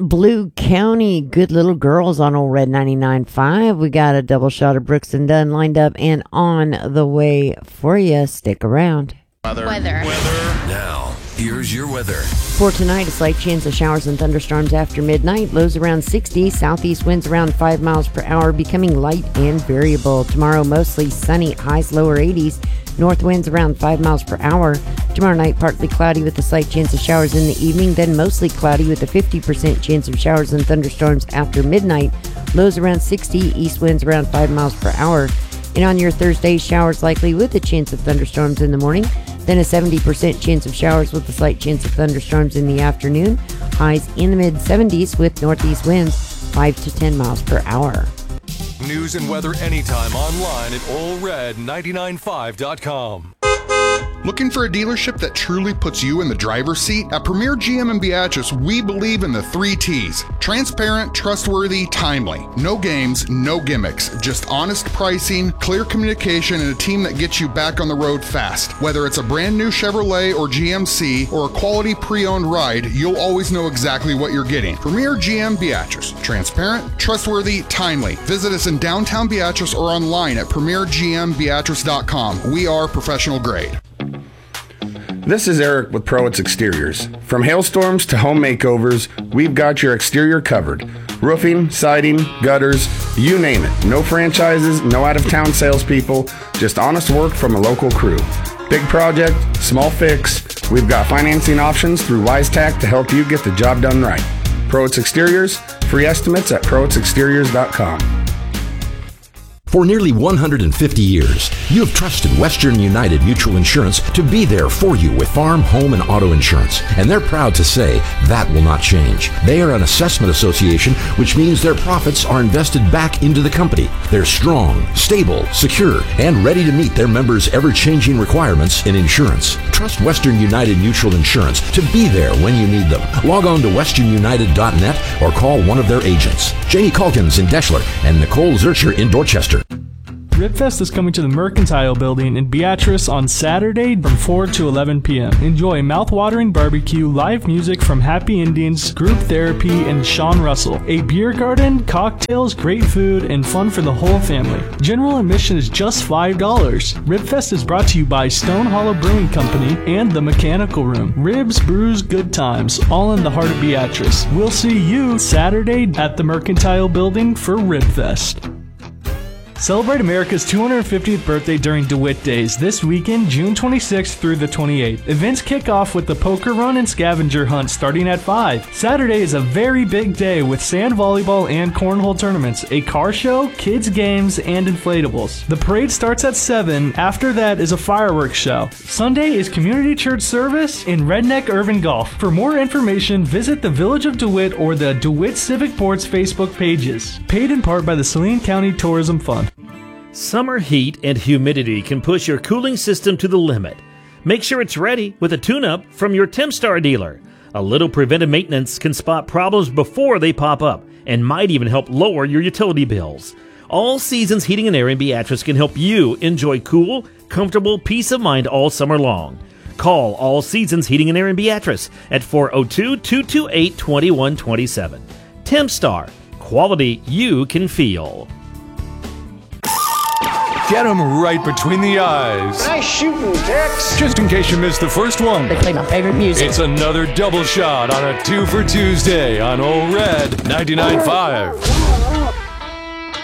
Blue County, good little girls on Old Red 99.5. We got a double shot of Brooks and Dunn lined up and on the way for you. Stick around. Weather. Now, here's your weather. For tonight, a slight chance of showers and thunderstorms after midnight. Lows around 60. Southeast winds around 5 miles per hour, becoming light and variable. Tomorrow, mostly sunny. Highs lower 80s. North winds around 5 miles per hour. Tomorrow night, partly cloudy with a slight chance of showers in the evening, then mostly cloudy with a 50% chance of showers and thunderstorms after midnight. Lows around 60, east winds around 5 miles per hour. And on your Thursday, showers likely with a chance of thunderstorms in the morning, then a 70% chance of showers with a slight chance of thunderstorms in the afternoon. Highs in the mid-70s with northeast winds 5 to 10 miles per hour. News and weather anytime online at allred995.com. Looking for a dealership that truly puts you in the driver's seat? At Premier GM in Beatrice, we believe in the 3 T's. Transparent, trustworthy, timely. No games, no gimmicks. Just honest pricing, clear communication, and a team that gets you back on the road fast. Whether it's a brand new Chevrolet or GMC or a quality pre-owned ride, you'll always know exactly what you're getting. Premier GM Beatrice. Transparent, trustworthy, timely. Visit us in downtown Beatrice or online at premiergmbeatrice.com. We are professional grade. This is Eric with Proitz Exteriors. From hailstorms to home makeovers, we've got your exterior covered. Roofing, siding, gutters, you name it. No franchises, no out-of-town salespeople, just honest work from a local crew. Big project, small fix, we've got financing options through WiseTac to help you get the job done right. Proitz Exteriors, free estimates at proitzexteriors.com. For nearly 150 years, you have trusted Western United Mutual Insurance to be there for you with farm, home, and auto insurance. And they're proud to say that will not change. They are an assessment association, which means their profits are invested back into the company. They're strong, stable, secure, and ready to meet their members' ever-changing requirements in insurance. Trust Western United Mutual Insurance to be there when you need them. Log on to westernunited.net or call one of their agents. Janie Calkins in Deschler and Nicole Zurcher in Dorchester. Ribfest is coming to the Mercantile Building in Beatrice on Saturday from 4 to 11 p.m. Enjoy mouth-watering barbecue, live music from Happy Indians, group therapy, and Sean Russell. A beer garden, cocktails, great food, and fun for the whole family. General admission is just $5. Ribfest is brought to you by Stone Hollow Brewing Company and The Mechanical Room. Ribs, brews, good times, all in the heart of Beatrice. We'll see you Saturday at the Mercantile Building for Ribfest. Celebrate America's 250th birthday during DeWitt Days this weekend, June 26th through the 28th. Events kick off with the poker run and scavenger hunt starting at 5. Saturday is a very big day with sand volleyball and cornhole tournaments, a car show, kids games, and inflatables. The parade starts at 7. After that is a fireworks show. Sunday is community church service in Redneck Urban Golf. For more information, visit the Village of DeWitt or the DeWitt Civic Board's Facebook pages. Paid in part by the Saline County Tourism Fund. Summer heat and humidity can push your cooling system to the limit. Make sure it's ready with a tune-up from your Temstar dealer. A little preventive maintenance can spot problems before they pop up and might even help lower your utility bills. All Seasons Heating and Air in Beatrice can help you enjoy cool, comfortable peace of mind all summer long. Call All Seasons Heating and Air in Beatrice at 402-228-2127. Temstar, quality you can feel. Get them right between the eyes. Nice shooting, Tex. Just in case you missed the first one. They play my favorite music. It's another double shot on a 2 for Tuesday on Old Red 99.5.